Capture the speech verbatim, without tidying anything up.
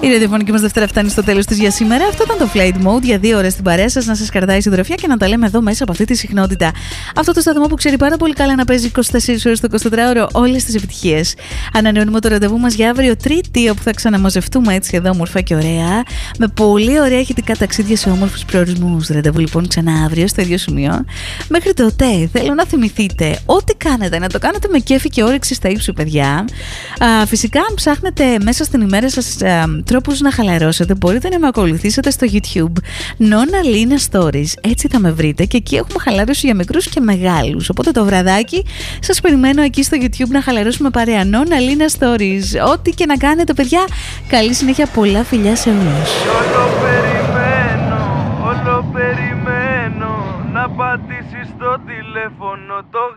Η ραδιοφωνική μας Δευτέρα φτάνει στο τέλος της για σήμερα. Αυτό ήταν το Flight Mode για δύο ώρες στην παρέα σας, να σας κρατάει συντροφιά και να τα λέμε εδώ μέσα από αυτή τη συχνότητα. Αυτό το σταθμό που ξέρει πάρα πολύ καλά να παίζει είκοσι τέσσερις ώρες το εικοσιτετράωρο όλες τις επιτυχίες. Ανανεώνουμε το ραντεβού μας για αύριο Τρίτη, όπου θα ξαναμαζευτούμε έτσι εδώ όμορφα και ωραία, με πολύ ωραία ηχητικά ταξίδια σε όμορφους προορισμούς. Ραντεβού λοιπόν ξανά αύριο στο ίδιο σημείο. Μέχρι τότε θέλω να θυμηθείτε ό,τι κάνετε, να το κάνετε με κέφι και όρεξη στα ύψη, παιδιά. Α, φυσικά, αν ψάχνετε μέσα στην ημέρα σας α, τρόπους να χαλαρώσετε, μπορείτε να με ακολουθήσετε στο YouTube. Nona Lina Stories. Έτσι θα με βρείτε και εκεί έχουμε χαλάρωση για μικρούς και μεγάλους. Οπότε το βραδάκι σας περιμένω εκεί στο YouTube να χαλαρώσουμε παρέα. Nona Lina Stories. Ό,τι και να κάνετε, παιδιά, καλή συνέχεια, πολλά φιλιά σε όλους. Όλο περιμένω, όλο περιμένω να πατήσεις το τηλέφωνο το